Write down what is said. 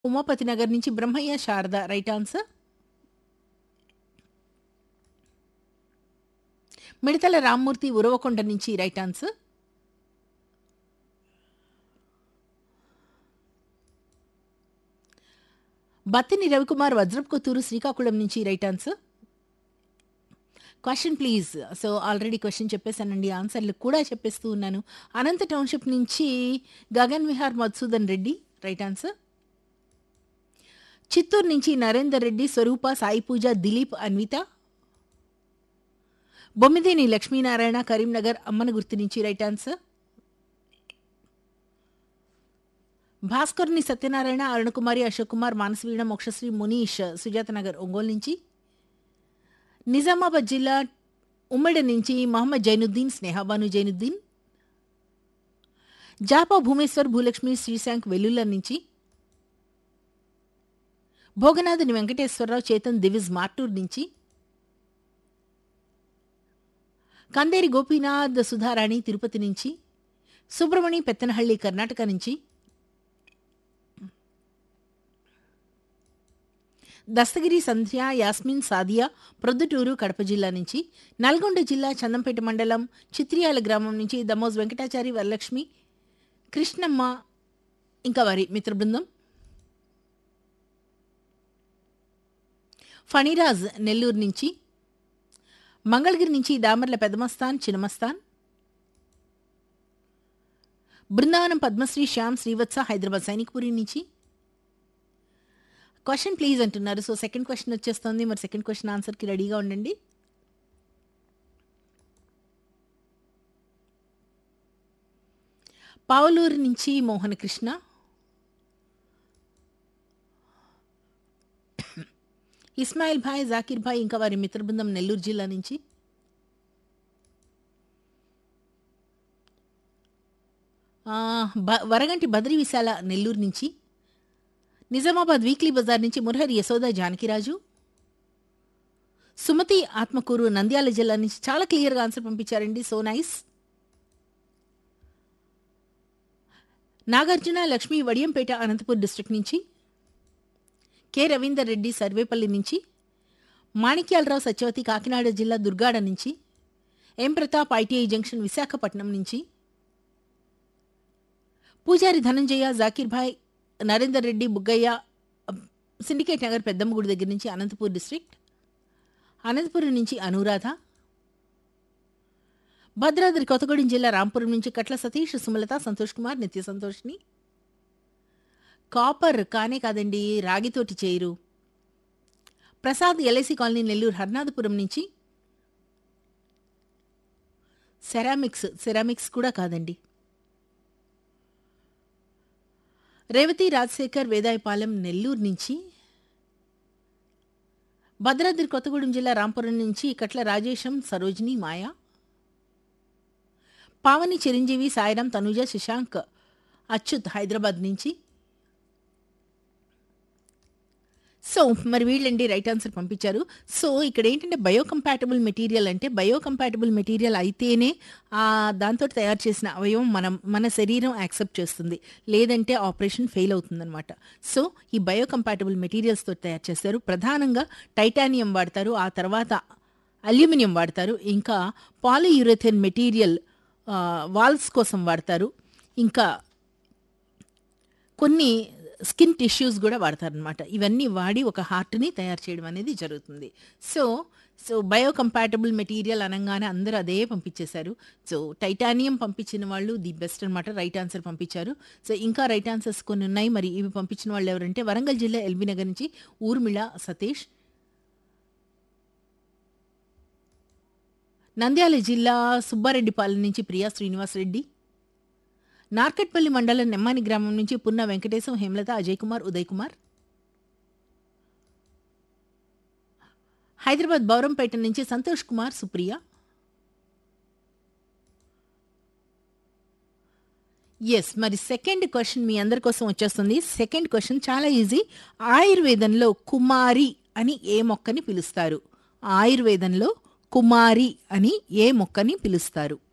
ఉమాపతి నగర్ నుంచి Brahmaiah Sharada right answer. మిడతల రామ్మూర్తి ఉరవకొండ నుంచి right answer. Battini Ravikumar Vajrapukotturu Srikakulam నుంచి right answer. Question please. So already question చెప్పేశానండి, ఆన్సర్లు కూడా చెప్పేస్తూ ఉన్నాను. అనంత టౌన్షిప్ నుంచి గగన్ విహార్ మధుసూదన్ రెడ్డి రైట్ ఆన్సర్. చిత్తూరు నుంచి నరేందర్ రెడ్డి, స్వరూప, సాయి పూజ, దిలీప్, అన్విత. బొమ్మిదేని లక్ష్మీనారాయణ కరీంనగర్ అమ్మనగుర్తి నుంచి రైట్ ఆన్సర్. భాస్కర్ని సత్యనారాయణ, అరుణకుమారి, అశోక్ కుమార్, మానసవీణ, మోక్షశ్రీ, మునీష్ సుజాత నగర్ ఒంగోలు నుంచి. నిజామాబాద్ జిల్లా ఉమ్మడి నుంచి మహమ్మద్ జైనుద్దీన్, స్నేహాబాను జైనుద్దీన్. జాపా భూమేశ్వర్, భూలక్ష్మి, శ్రీశాంక్ వెల్లుల్ల నుంచి. భోగనాథుని వెంకటేశ్వరరావు, చేతన్, దివిజ్ మార్టూర్ నుంచి. కందేరి గోపీనాథ్, సుధారాణి తిరుపతి నుంచి. సుబ్రమణి పెత్తనహళ్లి కర్ణాటక నుంచి. దస్తగిరి సంధ్య, యాస్మిన్, సాదియా ప్రొద్దుటూరు కడప జిల్లా నుంచి. నల్గొండ జిల్లా చందంపేట మండలం చిత్రియాల గ్రామం నుంచి దమోజ్ వెంకటాచారి, వరలక్ష్మి, కృష్ణమ్మ ఇంకా వారి మిత్ర బృందం. ఫణిరాజ్ నెల్లూరు నుంచి. మంగళగిరి నుంచి దామర్ల పెదమస్తాన్, చినమస్తాన్. బృందావనం పద్మశ్రీ, శ్యామ్, శ్రీవత్స హైదరాబాద్ సైనిక్పురి నుంచి. క్వశ్చన్ ప్లీజ్ అంటున్నారు. సో సెకండ్ క్వశ్చన్ వచ్చేస్తుంది. మరి సెకండ్ క్వశ్చన్ ఆన్సర్కి రెడీగా ఉండండి. పావులూరు నుంచి మోహన కృష్ణ. ఇస్మాయిల్ భాయ్, జాకిర్ భాయ్ ఇంకా వారి మిత్ర బృందం నెల్లూరు జిల్లా నుంచి. వరగంటి బద్రి విశాల నెల్లూరు నుంచి. నిజామాబాద్ వీక్లీ బజార్ నుంచి మురహరి యశోద జానకిరాజు. సుమతి ఆత్మకూరు నంద్యాల జిల్లా నుంచి. చాలా క్లియర్గా ఆన్సర్ పంపించారండి, so nice. Nagarjuna Lakshmi Vadiyampeta Anantapur district నుంచి. కె రవీందర్ రెడ్డి సర్వేపల్లి నుంచి. మాణిక్యాలరావు సత్యవతి కాకినాడ జిల్లా దుర్గాడ నుంచి. ఎం ప్రతాప్ ఐటీఐ జంక్షన్ విశాఖపట్నం నుంచి. పూజారి ధనంజయ, జాకీర్ భాయ్, నరేందర్ రెడ్డి, బుగ్గయ్య సిండికేట్ నగర్ పెద్దమ్మగుడి దగ్గర నుంచి అనంతపూర్ డిస్ట్రిక్ట్. అనంతపురం నుంచి అనురాధ. భద్రాద్రి కొత్తగూడెం జిల్లా రాంపురం నుంచి కట్ల సతీష్, సుమలత, సంతోష్ కుమార్, నిత్య సంతోష్ని. కాపర్ కానే కాదండి, రాగితోటి చేయరు. ప్రసాద్ ఎల్ఐసి కాలనీ నెల్లూరు హర్నాథపురం నుంచి. సెరామిక్స్ కూడా కాదండి. రేవతి రాజశేఖర్ వేదాయపాలెం నెల్లూరు నుంచి. భద్రాద్రి కొత్తగూడెం జిల్లా రాంపురం నుంచి కట్ల రాజేశం, సరోజిని, మాయా. పావని చిరంజీవి, సాయిరాం, తనుజ, శశాంక్, అచ్యుత్ హైదరాబాద్ నుంచి. సో మరి వీళ్ళండి రైట్ ఆన్సర్ పంపించారు. సో ఇక్కడ ఏంటంటే బయోకంపాటబుల్ మెటీరియల్ అంటే బయోకంపాటబుల్ మెటీరియల్ అయితేనే దాంతో తయారు చేసిన అవయవం మన శరీరం యాక్సెప్ట్ చేస్తుంది, లేదంటే ఆపరేషన్ ఫెయిల్ అవుతుందన్నమాట. సో ఈ బయోకంపాటబుల్ మెటీరియల్స్తో తయారు చేస్తారు. ప్రధానంగా టైటానియం వాడతారు, ఆ తర్వాత అల్యూమినియం వాడతారు, ఇంకా పాలియూరథేన్ మెటీరియల్ వాల్స్ కోసం వాడతారు, ఇంకా కొన్ని స్కిన్ టిష్యూస్ కూడా వాడతారనమాట. ఇవన్నీ వాడి ఒక హార్ట్ని తయారు చేయడం అనేది జరుగుతుంది. సో బయోకంపాటబుల్ మెటీరియల్ అనగానే అందరూ అదే పంపించేశారు. సో టైటానియం పంపించిన వాళ్ళు ది బెస్ట్ అనమాట, రైట్ ఆన్సర్ పంపించారు. సో ఇంకా రైట్ ఆన్సర్స్ కొన్ని ఉన్నాయి. మరి ఇవి పంపించిన వాళ్ళు ఎవరంటే వరంగల్ జిల్లా ఎల్బీ నగర్ నుంచి ఊర్మిళ సతీష్. నంద్యాల జిల్లా సుబ్బారెడ్డిపాలెం నుంచి ప్రియా శ్రీనివాస్ రెడ్డి. నార్కట్పల్లి మండలం నెమ్మాని గ్రామం నుంచి పున్న వెంకటేశం, హేమలత, అజయ్ కుమార్, ఉదయ్ కుమార్. హైదరాబాద్ బౌరంపేట నుంచి సంతోష్ కుమార్, సుప్రియ. ఎస్, మరి సెకండ్ క్వశ్చన్ మీ అందరి కోసం వచ్చేస్తుంది. సెకండ్ క్వశ్చన్ చాలా ఈజీ. ఆయుర్వేదంలో కుమారి అని ఏ మొక్కని పిలుస్తారు? ఆయుర్వేదంలో కుమారి అని ఏ మొక్కని పిలుస్తారు?